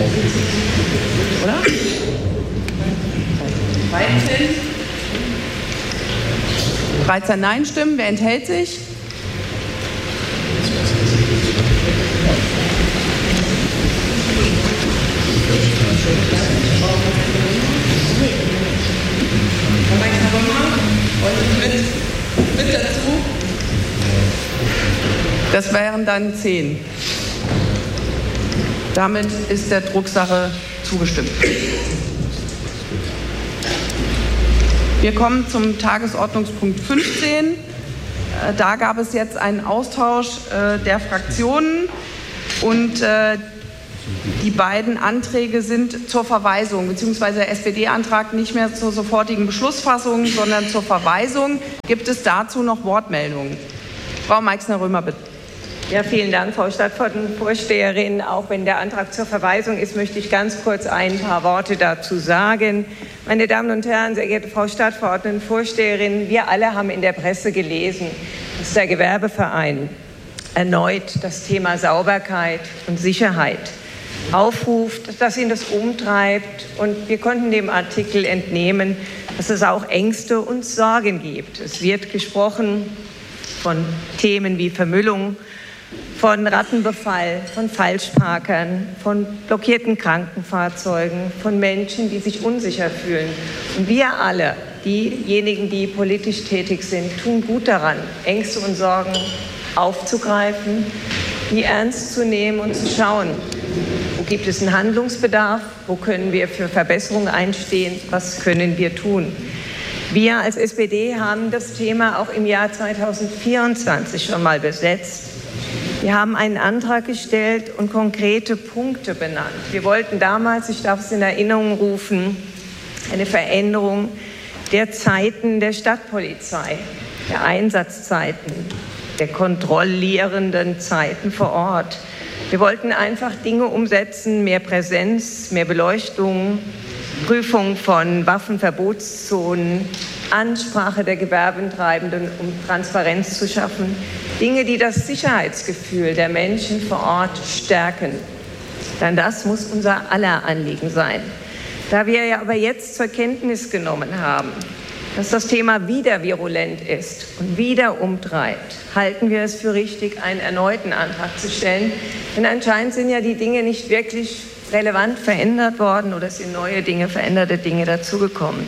Oder? 13 Nein-Stimmen. Wer enthält sich? Mit dazu? Das wären dann 10. Damit ist der Drucksache zugestimmt. Wir kommen zum Tagesordnungspunkt 15. Da gab es jetzt einen Austausch der Fraktionen und die beiden Anträge sind zur Verweisung, beziehungsweise der SPD-Antrag nicht mehr zur sofortigen Beschlussfassung, sondern zur Verweisung. Gibt es dazu noch Wortmeldungen? Frau Meixner-Römer, bitte. Ja, vielen Dank, Frau Stadtverordnetenvorsteherin. Auch wenn der Antrag zur Verweisung ist, möchte ich ganz kurz ein paar Worte dazu sagen. Meine Damen und Herren, sehr geehrte Frau Stadtverordnetenvorsteherin, wir alle haben in der Presse gelesen, dass der Gewerbeverein erneut das Thema Sauberkeit und Sicherheit aufruft, dass ihn das umtreibt. Und wir konnten dem Artikel entnehmen, dass es auch Ängste und Sorgen gibt. Es wird gesprochen von Themen wie Vermüllung, von Rattenbefall, von Falschparkern, von blockierten Krankenfahrzeugen, von Menschen, die sich unsicher fühlen. Und wir alle, diejenigen, die politisch tätig sind, tun gut daran, Ängste und Sorgen aufzugreifen, die ernst zu nehmen und zu schauen, wo gibt es einen Handlungsbedarf, wo können wir für Verbesserungen einstehen, was können wir tun. Wir als SPD haben das Thema auch im Jahr 2024 schon mal besetzt. Wir haben einen Antrag gestellt und konkrete Punkte benannt. Wir wollten damals, ich darf es in Erinnerung rufen, eine Veränderung der Zeiten der Stadtpolizei, der Einsatzzeiten, der kontrollierenden Zeiten vor Ort. Wir wollten einfach Dinge umsetzen, mehr Präsenz, mehr Beleuchtung, Prüfung von Waffenverbotszonen, Ansprache der Gewerbetreibenden, um Transparenz zu schaffen. Dinge, die das Sicherheitsgefühl der Menschen vor Ort stärken. Denn das muss unser aller Anliegen sein. Da wir ja aber jetzt zur Kenntnis genommen haben, dass das Thema wieder virulent ist und wieder umtreibt, halten wir es für richtig, einen erneuten Antrag zu stellen. Denn anscheinend sind ja die Dinge nicht wirklich relevant verändert worden oder es sind neue Dinge, veränderte Dinge dazugekommen.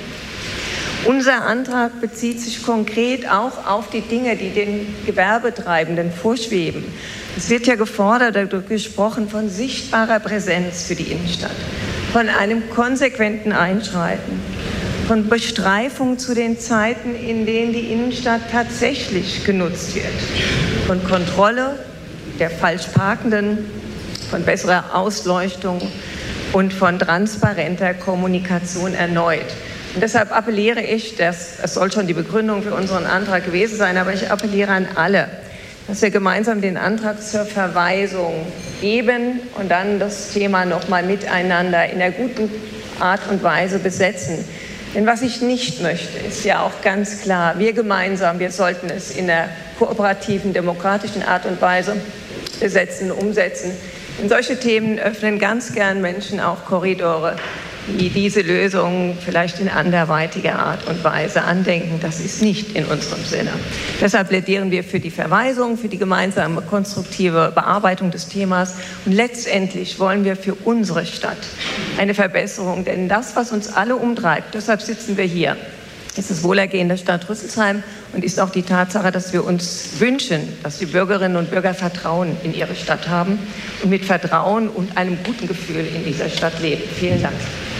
Unser Antrag bezieht sich konkret auch auf die Dinge, die den Gewerbetreibenden vorschweben. Es wird ja gefordert oder gesprochen von sichtbarer Präsenz für die Innenstadt, von einem konsequenten Einschreiten, von Bestreifung zu den Zeiten, in denen die Innenstadt tatsächlich genutzt wird, von Kontrolle der Falschparkenden, von besserer Ausleuchtung und von transparenter Kommunikation erneut. Und deshalb appelliere ich, das soll schon die Begründung für unseren Antrag gewesen sein, aber ich appelliere an alle, dass wir gemeinsam den Antrag zur Verweisung geben und dann das Thema noch mal miteinander in einer guten Art und Weise besetzen. Denn was ich nicht möchte, ist ja auch ganz klar, wir gemeinsam, wir sollten es in einer kooperativen, demokratischen Art und Weise besetzen, umsetzen. Denn solche Themen öffnen ganz gern Menschen auch Korridore, die diese Lösungen vielleicht in anderweitiger Art und Weise andenken. Das ist nicht in unserem Sinne. Deshalb plädieren wir für die Verweisung, für die gemeinsame konstruktive Bearbeitung des Themas. Und letztendlich wollen wir für unsere Stadt eine Verbesserung. Denn das, was uns alle umtreibt, deshalb sitzen wir hier, ist das Wohlergehen der Stadt Rüsselsheim und ist auch die Tatsache, dass wir uns wünschen, dass die Bürgerinnen und Bürger Vertrauen in ihre Stadt haben und mit Vertrauen und einem guten Gefühl in dieser Stadt leben. Vielen Dank.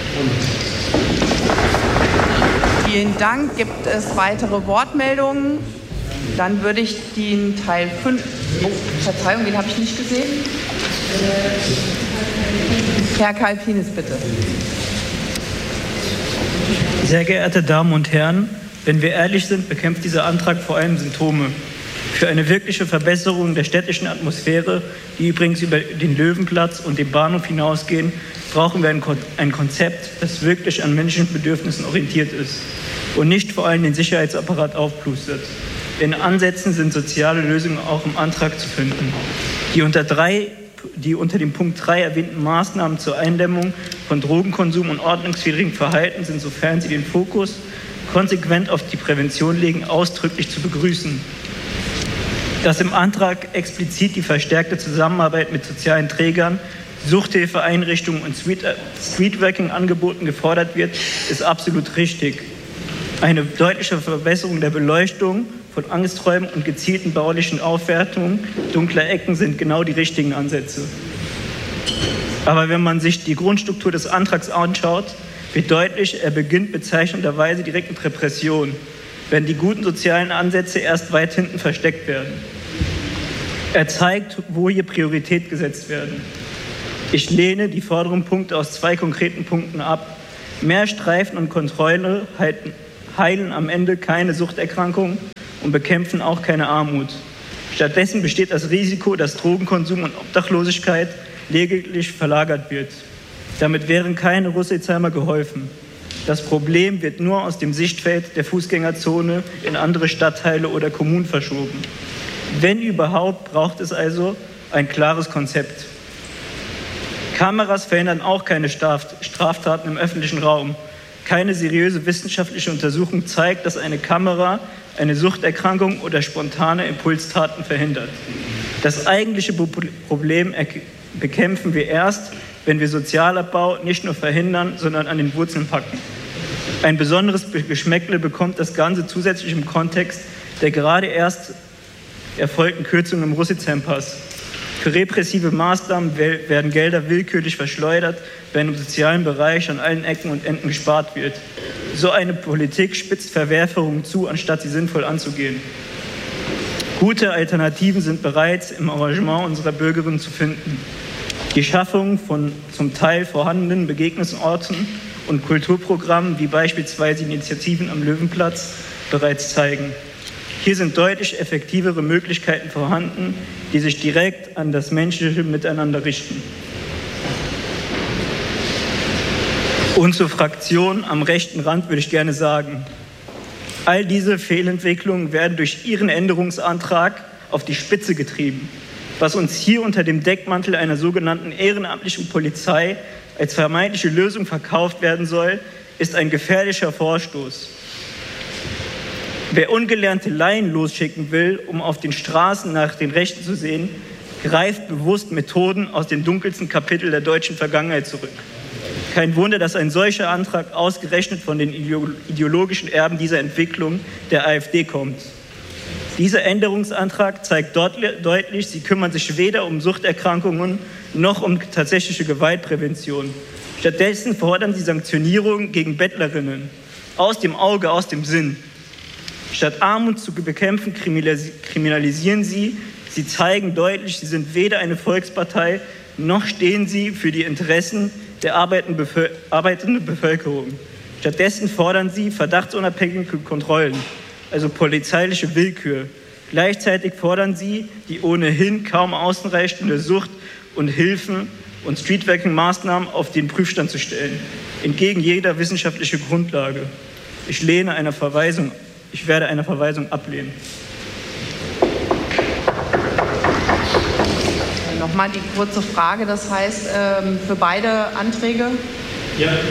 Vielen Dank. Gibt es weitere Wortmeldungen? Dann würde ich den Teil 5... Oh, Verzeihung, den habe ich nicht gesehen. Herr Kalpinis, bitte. Sehr geehrte Damen und Herren, wenn wir ehrlich sind, bekämpft dieser Antrag vor allem Symptome. Für eine wirkliche Verbesserung der städtischen Atmosphäre, die übrigens über den Löwenplatz und den Bahnhof hinausgehen, brauchen wir ein Konzept, das wirklich an Menschenbedürfnissen orientiert ist und nicht vor allem den Sicherheitsapparat aufplustert. In Ansätzen sind soziale Lösungen auch im Antrag zu finden, die unter 3 die unter dem Punkt 3 erwähnten Maßnahmen zur Eindämmung von Drogenkonsum und ordnungswidrigem Verhalten sind, sofern sie den Fokus konsequent auf die Prävention legen, ausdrücklich zu begrüßen. Dass im Antrag explizit die verstärkte Zusammenarbeit mit sozialen Trägern, Suchthilfeeinrichtungen und Streetworking-Angeboten gefordert wird, ist absolut richtig. Eine deutliche Verbesserung der Beleuchtung von Angsträumen und gezielten baulichen Aufwertungen dunkler Ecken sind genau die richtigen Ansätze. Aber wenn man sich die Grundstruktur des Antrags anschaut, wird deutlich, er beginnt bezeichnenderweise direkt mit Repression, wenn die guten sozialen Ansätze erst weit hinten versteckt werden. Er zeigt, wo hier Priorität gesetzt werden. Ich lehne die vorderen Punkte aus 2 konkreten Punkten ab. Mehr Streifen und Kontrolle heilen am Ende keine Suchterkrankung und bekämpfen auch keine Armut. Stattdessen besteht das Risiko, dass Drogenkonsum und Obdachlosigkeit lediglich verlagert wird. Damit wären keine Rüsselsheimer geholfen. Das Problem wird nur aus dem Sichtfeld der Fußgängerzone in andere Stadtteile oder Kommunen verschoben. Wenn überhaupt, braucht es also ein klares Konzept. Kameras verhindern auch keine Straftaten im öffentlichen Raum. Keine seriöse wissenschaftliche Untersuchung zeigt, dass eine Kamera eine Suchterkrankung oder spontane Impulstaten verhindert. Das eigentliche Problem bekämpfen wir erst, wenn wir Sozialabbau nicht nur verhindern, sondern an den Wurzeln packen. Ein besonderes Geschmäckle bekommt das Ganze zusätzlich im Kontext der gerade erst erfolgten Kürzungen im Rüsselsheim-Pass. Für repressive Maßnahmen werden Gelder willkürlich verschleudert, wenn im sozialen Bereich an allen Ecken und Enden gespart wird. So eine Politik spitzt Verwerfungen zu, anstatt sie sinnvoll anzugehen. Gute Alternativen sind bereits im Engagement unserer Bürgerinnen zu finden. Die Schaffung von zum Teil vorhandenen Begegnungsorten und Kulturprogrammen, wie beispielsweise Initiativen am Löwenplatz, bereits zeigen. Hier sind deutlich effektivere Möglichkeiten vorhanden, die sich direkt an das menschliche Miteinander richten. Und zur Fraktion am rechten Rand würde ich gerne sagen, all diese Fehlentwicklungen werden durch Ihren Änderungsantrag auf die Spitze getrieben. Was uns hier unter dem Deckmantel einer sogenannten ehrenamtlichen Polizei als vermeintliche Lösung verkauft werden soll, ist ein gefährlicher Vorstoß. Wer ungelernte Laien losschicken will, um auf den Straßen nach den Rechten zu sehen, greift bewusst Methoden aus den dunkelsten Kapiteln der deutschen Vergangenheit zurück. Kein Wunder, dass ein solcher Antrag ausgerechnet von den ideologischen Erben dieser Entwicklung der AfD kommt. Dieser Änderungsantrag zeigt deutlich, sie kümmern sich weder um Suchterkrankungen noch um tatsächliche Gewaltprävention. Stattdessen fordern sie Sanktionierungen gegen Bettlerinnen. Aus dem Auge, aus dem Sinn. Statt Armut zu bekämpfen, kriminalisieren sie. Sie zeigen deutlich, sie sind weder eine Volkspartei, noch stehen sie für die Interessen der arbeitenden Bevölkerung. Stattdessen fordern sie verdachtsunabhängige Kontrollen, also polizeiliche Willkür. Gleichzeitig fordern sie, die ohnehin kaum ausreichende Sucht und Hilfen und Streetworking-Maßnahmen auf den Prüfstand zu stellen, entgegen jeder wissenschaftlichen Grundlage. Ich werde eine Verweisung ablehnen. Nochmal die kurze Frage, das heißt für beide Anträge? Ja. Okay.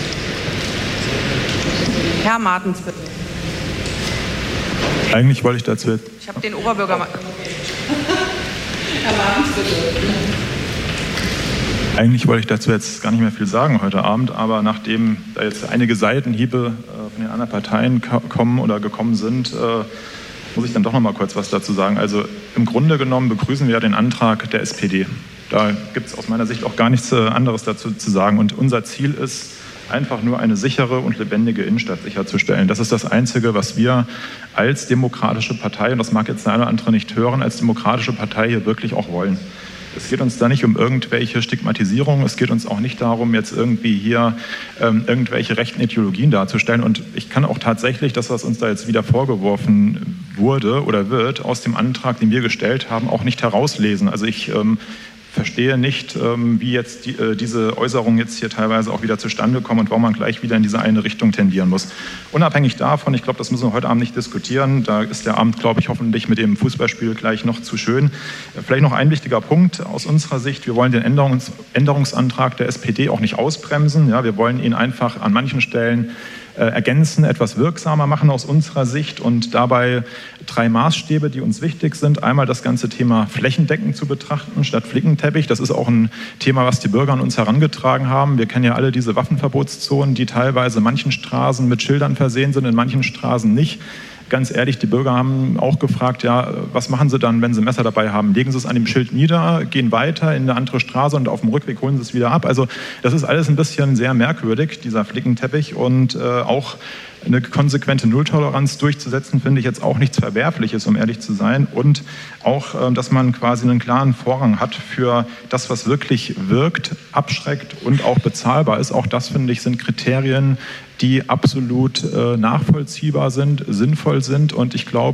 Herr Martens, bitte. Eigentlich wollte ich dazu jetzt... Ich habe den Oberbürgermeister. Herr Martens, bitte. Eigentlich wollte ich dazu jetzt gar nicht mehr viel sagen heute Abend, aber nachdem da jetzt einige Seitenhiebe von den anderen Parteien kommen oder gekommen sind, muss ich dann doch noch mal kurz was dazu sagen. Also im Grunde genommen begrüßen wir ja den Antrag der SPD. Da gibt es aus meiner Sicht auch gar nichts anderes dazu zu sagen. Und unser Ziel ist, einfach nur eine sichere und lebendige Innenstadt sicherzustellen. Das ist das Einzige, was wir als demokratische Partei, und das mag jetzt der eine oder andere nicht hören, als demokratische Partei hier wirklich auch wollen. Es geht uns da nicht um irgendwelche Stigmatisierung, es geht uns auch nicht darum, jetzt irgendwie hier irgendwelche rechten Ideologien darzustellen. Und ich kann auch tatsächlich das, was uns da jetzt wieder vorgeworfen wurde oder wird, aus dem Antrag, den wir gestellt haben, auch nicht herauslesen. Also ich verstehe nicht, wie jetzt diese Äußerungen jetzt hier teilweise auch wieder zustande kommen und warum man gleich wieder in diese eine Richtung tendieren muss. Unabhängig davon, ich glaube, das müssen wir heute Abend nicht diskutieren, da ist der Abend, glaube ich, hoffentlich mit dem Fußballspiel gleich noch zu schön. Vielleicht noch ein wichtiger Punkt aus unserer Sicht, wir wollen den Änderungsantrag der SPD auch nicht ausbremsen. Ja, wir wollen ihn einfach an manchen Stellen ergänzen, etwas wirksamer machen aus unserer Sicht und dabei 3 Maßstäbe, die uns wichtig sind. Einmal das ganze Thema flächendeckend zu betrachten statt Flickenteppich. Das ist auch ein Thema, was die Bürger an uns herangetragen haben. Wir kennen ja alle diese Waffenverbotszonen, die teilweise in manchen Straßen mit Schildern versehen sind, in manchen Straßen nicht. Ganz ehrlich, die Bürger haben auch gefragt, ja, was machen sie dann, wenn sie ein Messer dabei haben? Legen sie es an dem Schild nieder, gehen weiter in eine andere Straße und auf dem Rückweg holen sie es wieder ab. Also das ist alles ein bisschen sehr merkwürdig, dieser Flickenteppich. Und auch eine konsequente Nulltoleranz durchzusetzen, finde ich jetzt auch nichts Verwerfliches, um ehrlich zu sein. Und auch, dass man quasi einen klaren Vorrang hat für das, was wirklich wirkt, abschreckt und auch bezahlbar ist. Auch das, finde ich, sind Kriterien, die absolut nachvollziehbar sind, sinnvoll sind. Und ich glaube,